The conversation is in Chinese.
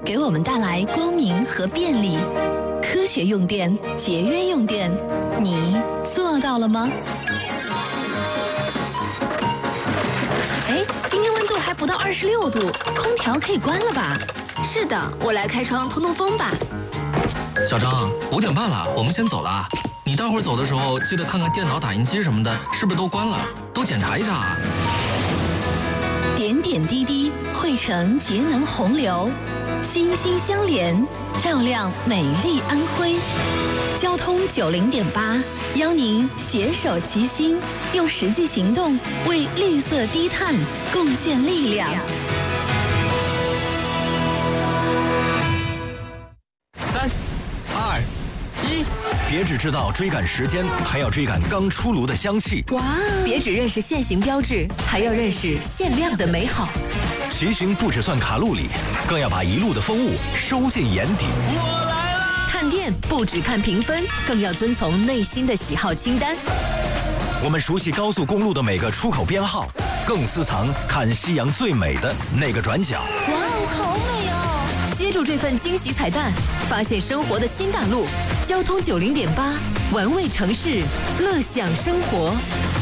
给我们带来光明和便利。科学用电，节约用电，你做到了吗？哎，今天温度还不到26度，空调可以关了吧？ 是的，我来开窗通通风吧。 小张，5点半了，我们先走了。你待会儿走的时候，记得看看电脑、打印机什么的，是不是都关了？都检查一下啊。 点点滴滴汇成节能洪流，心心相连，照亮美丽安徽。交通90.8邀您携手齐心，用实际行动为绿色低碳贡献力量。 3、2、1， 别只知道追赶时间，还要追赶刚出炉的香气。 哇！别只认识限行标志，还要认识限量的美好。 骑行不只算卡路里，更要把一路的风物收进眼底。 我来了！ 看店不只看评分，更要遵从内心的喜好清单。 我们熟悉高速公路的每个出口编号，更私藏看夕阳最美的那个转角。 哇哦，好美哦！接住这份惊喜彩蛋，发现生活的新大陆。交通90.8，玩味城市，乐享生活。